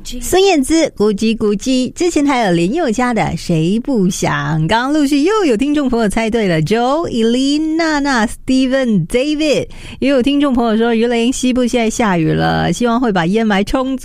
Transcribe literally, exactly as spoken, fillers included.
孙燕姿咕叽咕叽，之前还有林宥嘉的谁不想，刚刚陆续又有听众朋友猜对了 Joe、Eileen、娜娜、Steven、David， 也有听众朋友说鱼雷西部现在下雨了，希望会把烟霾冲走。